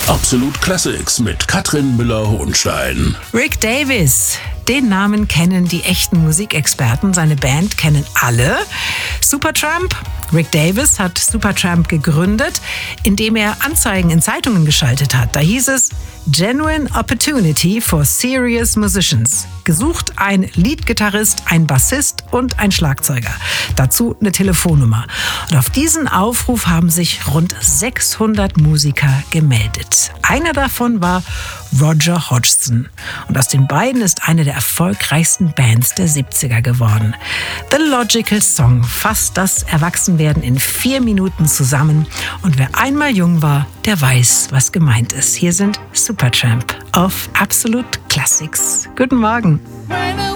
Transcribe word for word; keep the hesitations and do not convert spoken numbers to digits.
Absolut Classics mit Katrin Müller-Hohenstein. Rick Davies, den Namen kennen die echten Musikexperten. Seine Band kennen alle. Supertramp. Rick Davies hat Supertramp gegründet, indem er Anzeigen in Zeitungen geschaltet hat. Da hieß es: Genuine Opportunity for Serious Musicians. Gesucht ein Leadgitarrist, ein Bassist und ein Schlagzeuger. Dazu eine Telefonnummer. Und auf diesen Aufruf haben sich rund sechshundert Musiker gemeldet. Einer davon war Roger Hodgson. Und aus den beiden ist eine der erfolgreichsten Bands der siebziger geworden. The Logical Song fasst das Erwachsenwerden in vier Minuten zusammen. Und wer einmal jung war, der weiß, was gemeint ist. Hier sind Supertramp auf Absolut Classics. Guten Morgen.